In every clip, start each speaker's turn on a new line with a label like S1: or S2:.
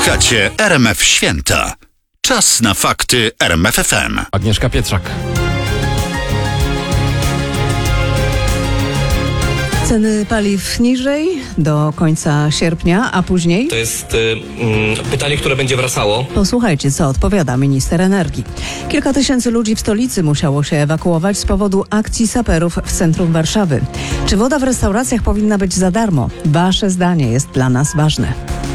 S1: Słuchacie RMF Święta. Czas na fakty RMF FM.
S2: Agnieszka Pietrzak.
S3: Ceny paliw niżej do końca sierpnia, a później?
S4: To jest pytanie, które będzie wracało.
S3: Posłuchajcie, co odpowiada minister energii. Kilka tysięcy ludzi w stolicy musiało się ewakuować z powodu akcji saperów w centrum Warszawy. Czy woda w restauracjach powinna być za darmo? Wasze zdanie jest dla nas ważne.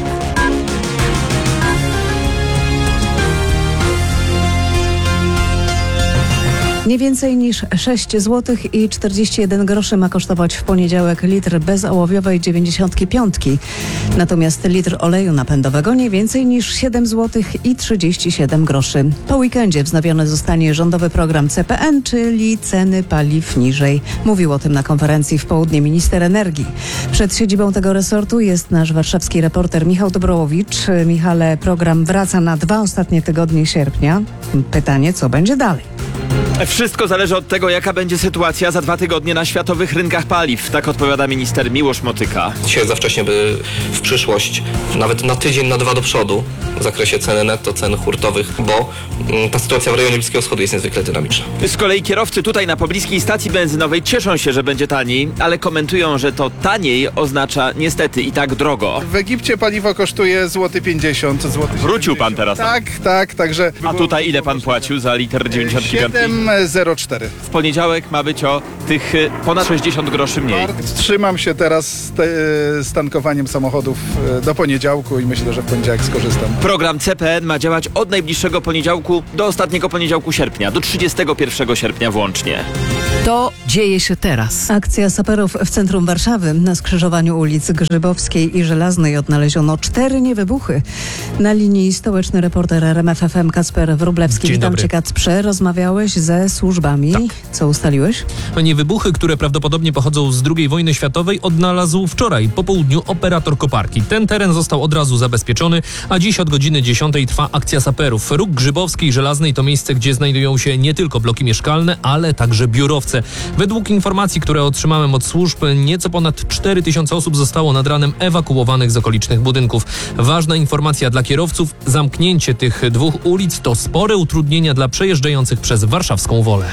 S3: Nie więcej niż 6 zł i 41 groszy ma kosztować w poniedziałek litr bezołowiowej 95. Natomiast litr oleju napędowego nie więcej niż 7 zł i 37 groszy. Po weekendzie wznowiony zostanie rządowy program CPN, czyli ceny paliw niżej. Mówił o tym na konferencji w południe minister energii. Przed siedzibą tego resortu jest nasz warszawski reporter Michał Dobrołowicz. Michale, program wraca na 2 ostatnie tygodnie sierpnia. Pytanie, co będzie dalej?
S5: Wszystko zależy od tego, jaka będzie sytuacja za 2 tygodnie na światowych rynkach paliw. Tak odpowiada minister Miłosz Motyka.
S4: Dzisiaj za wcześnie, by w przyszłość, nawet na tydzień, na 2 do przodu w zakresie ceny netto, cen hurtowych, bo ta sytuacja w rejonie Bliskiego Wschodu jest niezwykle dynamiczna.
S5: Z kolei kierowcy tutaj na pobliskiej stacji benzynowej cieszą się, że będzie taniej, ale komentują, że to taniej oznacza niestety i tak drogo.
S6: W Egipcie paliwo kosztuje złoty 50 zł.
S5: Wrócił pan teraz.
S6: Tak, także...
S5: A tutaj ile pan płacił za litr 95?
S6: 7,04.
S5: W poniedziałek ma być o tych ponad 60 groszy mniej.
S6: Trzymam się teraz z tankowaniem samochodów do poniedziałku i myślę, że w poniedziałek skorzystam.
S5: Program CPN ma działać od najbliższego poniedziałku do ostatniego poniedziałku sierpnia, do 31 sierpnia włącznie.
S7: To dzieje się teraz.
S3: Akcja saperów w centrum Warszawy. Na skrzyżowaniu ulic Grzybowskiej i Żelaznej odnaleziono 4 niewybuchy. Na linii stołeczny reporter RMF FM Kacper Wróblewski.
S2: Dzień
S3: Witam
S2: dobry.
S3: cię, Kacprze. Rozmawiałeś ze służbami.
S2: Tak.
S3: Co ustaliłeś?
S2: Niewybuchy, które prawdopodobnie pochodzą z II wojny światowej, odnalazł wczoraj po południu operator koparki. Ten teren został od razu zabezpieczony, a dziś od godziny 10 trwa akcja saperów. Róg Grzybowskiej i Żelaznej to miejsce, gdzie znajdują się nie tylko bloki mieszkalne, ale także biurowce. Według informacji, które otrzymałem od służb, nieco ponad 4000 osób zostało nad ranem ewakuowanych z okolicznych budynków. Ważna informacja dla kierowców: zamknięcie tych 2 ulic to spore utrudnienia dla przejeżdżających przez warszawską Wolę.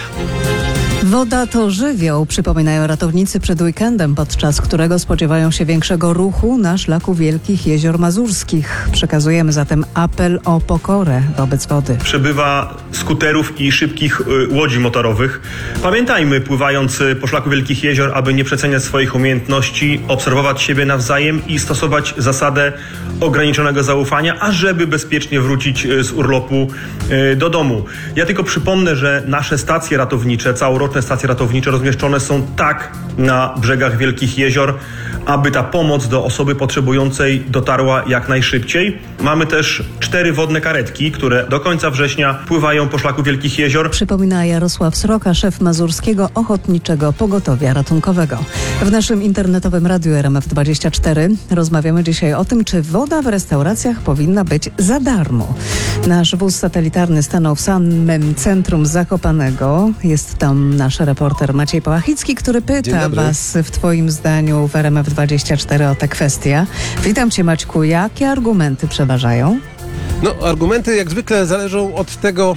S3: Woda to żywioł, przypominają ratownicy przed weekendem, podczas którego spodziewają się większego ruchu na szlaku Wielkich Jezior Mazurskich. Przekazujemy zatem apel o pokorę wobec wody.
S8: Przybywa skuterów i szybkich łodzi motorowych. Pamiętajmy, pływając po szlaku Wielkich Jezior, aby nie przeceniać swoich umiejętności, obserwować siebie nawzajem i stosować zasadę ograniczonego zaufania, ażeby bezpiecznie wrócić z urlopu do domu. Ja tylko przypomnę, że nasze stacje ratownicze, całoroczne stacje ratownicze rozmieszczone są tak na brzegach Wielkich Jezior, aby ta pomoc do osoby potrzebującej dotarła jak najszybciej. Mamy też 4 wodne karetki, które do końca września pływają po szlaku Wielkich Jezior.
S3: Przypomina Jarosław Sroka, szef Mazurskiego Ochotniczego Pogotowia Ratunkowego. W naszym internetowym radiu RMF24 rozmawiamy dzisiaj o tym, czy woda w restauracjach powinna być za darmo. Nasz wóz satelitarny stanął w samym centrum Zakopanego. Jest tam nasz reporter Maciej Pałachicki, który pyta was w twoim zdaniu w RMF24 o tę kwestię. Witam cię, Maćku. Jakie argumenty przeważają?
S9: No, argumenty jak zwykle zależą od tego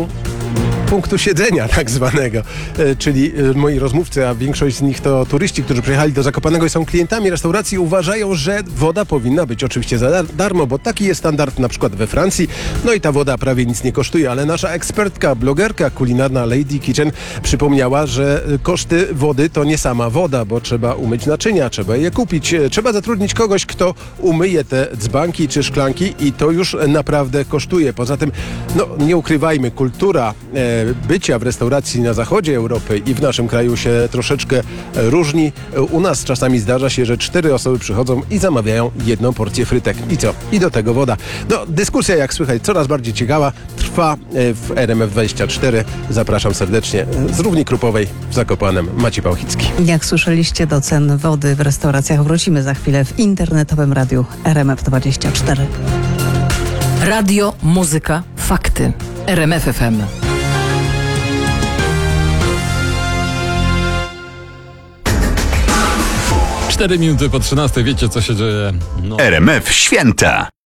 S9: punktu siedzenia tak zwanego, czyli moi rozmówcy, a większość z nich to turyści, którzy przyjechali do Zakopanego i są klientami restauracji, uważają, że woda powinna być oczywiście za darmo, bo taki jest standard na przykład we Francji. No i ta woda prawie nic nie kosztuje, ale nasza ekspertka, blogerka kulinarna Lady Kitchen przypomniała, że koszty wody to nie sama woda, bo trzeba umyć naczynia, trzeba je kupić, trzeba zatrudnić kogoś, kto umyje te dzbanki czy szklanki i to już naprawdę kosztuje. Poza tym, no nie ukrywajmy, kultura bycia w restauracji na zachodzie Europy i w naszym kraju się troszeczkę różni. U nas czasami zdarza się, że 4 osoby przychodzą i zamawiają 1 porcję frytek. I co? I do tego woda. No, dyskusja, jak słychać, coraz bardziej ciekawa, trwa w RMF24. Zapraszam serdecznie z Równi Krupowej w Zakopanem. Maciej Pałachicki.
S3: Jak słyszeliście, do cen wody w restauracjach wrócimy za chwilę w internetowym radiu RMF24.
S7: Radio, muzyka, fakty. RMF FM.
S2: 4 minuty po 13. Wiecie, co się dzieje?
S1: RMF Święta.